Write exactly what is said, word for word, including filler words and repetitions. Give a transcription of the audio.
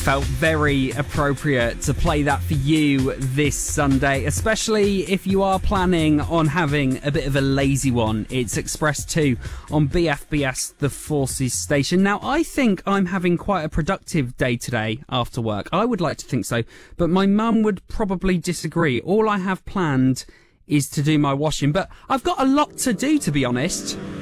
felt very appropriate to play that for you this Sunday, especially if you are planning on having a bit of a lazy one. It's Express two on B F B S The Forces station. Now, I think I'm having quite a productive day today after work. I would like to think so, but my mum would probably disagree. All I have planned is to do my washing, but I've got a lot to do, to be honest.